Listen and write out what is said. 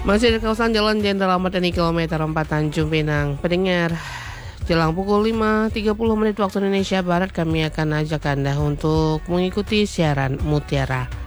Masih di kawasan Jalan Jenderal Ahmad Yani kilometer 4 Tanjung Pinang. Pendengar, jelang pukul 5.30 waktu Indonesia Barat kami akan ajak Anda untuk mengikuti siaran Mutiara